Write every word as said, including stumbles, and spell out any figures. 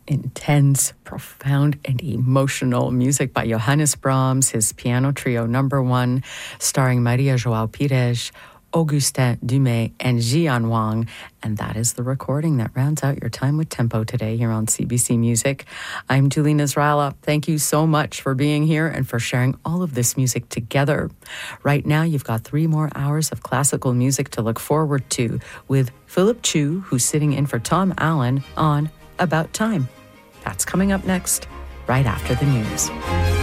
intense, profound, and emotional music by Johannes Brahms, his piano trio number one, starring Maria João Pires, Augustin Dumay, and Jian Wang. And that is the recording that rounds out your time with Tempo today here on C B C Music. I'm Julie Nasrallah. Thank you so much for being here and for sharing all of this music together. Right now, you've got three more hours of classical music to look forward to with Philip Chu, who's sitting in for Tom Allen on About Time. That's coming up next, right after the news.